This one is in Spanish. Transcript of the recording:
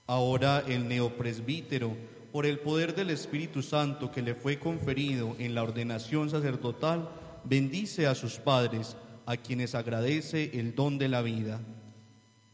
Ahora el neopresbítero, por el poder del Espíritu Santo que le fue conferido en la ordenación sacerdotal, bendice a sus padres, a quienes agradece el don de la vida.